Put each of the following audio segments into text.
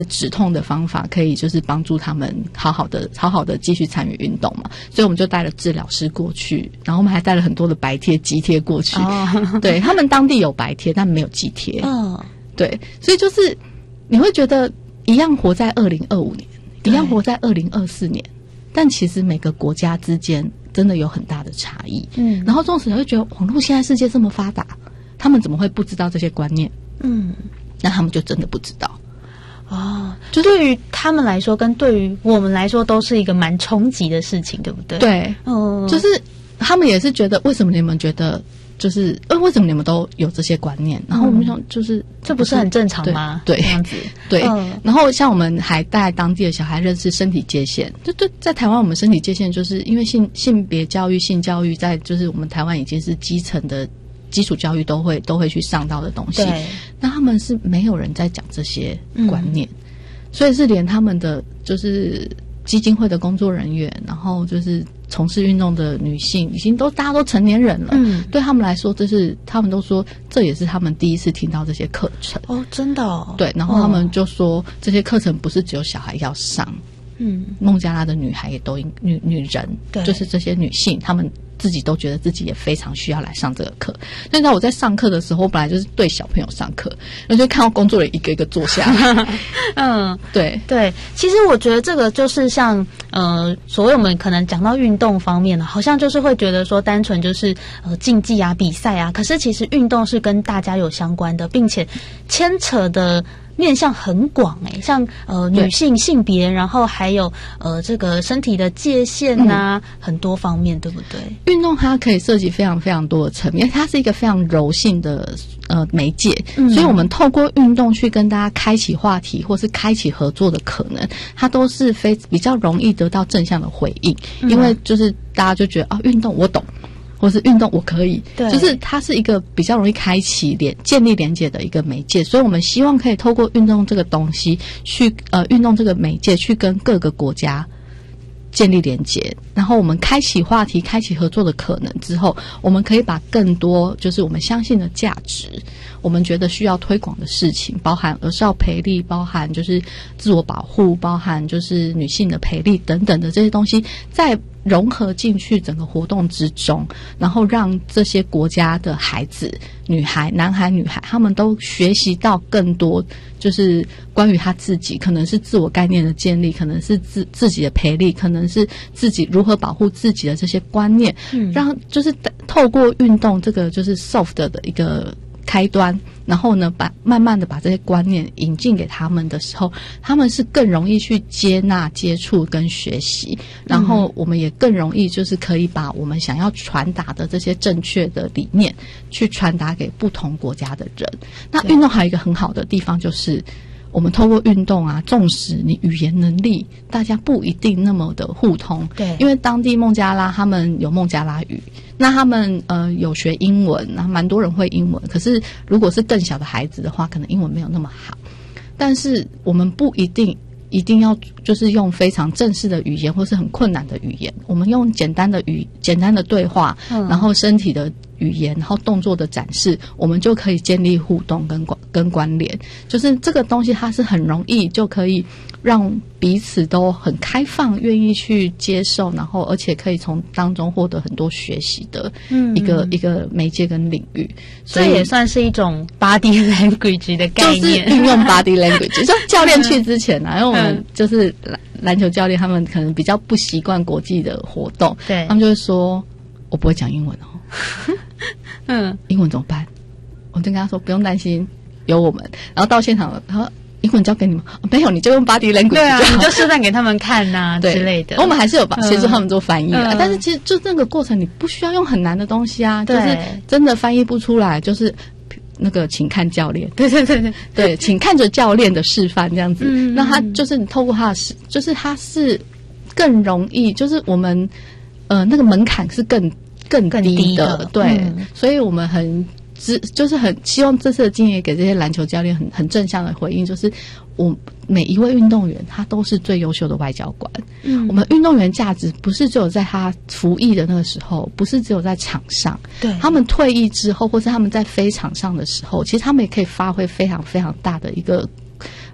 止痛的方法可以就是帮助他们好好的继续参与运动嘛，所以我们就带了治疗师过去，然后我们还带了很多的白贴肌贴过去。对，他们当地有白贴但没有肌贴。对，所以就是你会觉得一样活在2025年，一样活在2024年，但其实每个国家之间真的有很大的差异。然后纵使会觉得网络现在世界这么发达，他们怎么会不知道这些观念？那他们就真的不知道。 就对于他们来说跟对于我们来说都是一个蛮冲击的事情，对不对？ 对，就是他们也是觉得为什么你们觉得就是为什么你们都有这些观念，然后我们想就是这不是很正常吗？ 对， 这样子。 对，然后像我们还带当地的小孩认识身体界限，就在台湾我们身体界限就是因为性别教育性教育在就是我们台湾已经是基层的基础教育都会去上到的东西，那他们是没有人在讲这些观念，所以是连他们的就是基金会的工作人员，然后就是从事运动的女性，已经大家都成年人了，对他们来说，他们都说这也是他们第一次听到这些课程。 真的哦。 对，然后他们就说这些课程不是只有小孩要上，孟加拉的女孩也都女人，就是这些女性，她们自己都觉得自己也非常需要来上这个课。但在我在上课的时候，我本来就是对小朋友上课，然后就看到工作人员一个一个坐下来。对， 其实我觉得这个就是像所谓我们可能讲到运动方面呢，好像就是会觉得说单纯就是竞技啊比赛啊，可是其实运动是跟大家有相关的，并且牵扯的面向很广像女性性别，然后还有这个身体的界限啊，很多方面，对不对？ 运动它可以涉及非常非常多的层面，它是一个非常柔性的媒介，所以我们透过运动去跟大家开启话题或是开启合作的可能，它都是比较容易得到正向的回应，因为就是大家就觉得运动我懂，或是运动我可以，就是它是一个比较容易开启建立连结的一个媒介，所以我们希望可以透过运动这个东西去运动这个媒介去跟各个国家建立连结，然后我们开启话题开启合作的可能之后，我们可以把更多就是我们相信的价值，我们觉得需要推广的事情，包含儿少培力，包含就是自我保护，包含就是女性的培力等等的这些东西在融合进去整个活动之中，然后让这些国家的孩子女孩男孩女孩他们都学习到更多就是关于他自己，可能是自我概念的建立，可能是自己的培力，可能是自己如何保护自己的这些观念，让就是透过运动这个就是 soft 的一个开端，然后呢慢慢的把这些观念引进给他们的时候，他们是更容易去接纳接触跟学习，然后我们也更容易就是可以把我们想要传达的这些正确的理念去传达给不同国家的人。那运动还有一个很好的地方就是我们透过运动啊，纵使你语言能力大家不一定那么的互通，因为当地孟加拉他们有孟加拉语，那他们有学英文，那蛮多人会英文，可是如果是更小的孩子的话，可能英文没有那么好。但是我们不一定要就是用非常正式的语言或是很困难的语言，我们用简单的对话，然后身体的语言，然后动作的展示，我们就可以建立互动跟关联。就是这个东西它是很容易就可以让彼此都很开放，愿意去接受，然后而且可以从当中获得很多学习的一个媒介跟领域。所以这也算是一种 body language 的概念， 就是运用 body language。就教练去之前因为我们就是篮球教练，他们可能比较不习惯国际的活动，他们就会说我不会讲英文英文怎么办？我就跟他说不用担心，有我们。然后到现场了，他说英文交给你们，没有你就用 body language， 你就示范给他们看之类的。 我们还是有协助他们做翻译但是其实就那个过程，你不需要用很难的东西啊，就是真的翻译不出来，就是那个请看教练，对，请看着教练的示范这样子。那他就是你透过他的就是他是更容易，就是我们那个门槛是更低的，对，所以我们就是很希望这次的经验给这些篮球教练很正向的回应，就是我每一位运动员他都是最优秀的外交官。我们运动员价值不是只有在他服役的那个时候，不是只有在场上，他们退役之后或是他们在非场上的时候，其实他们也可以发挥非常非常大的一个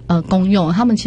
功用，他们其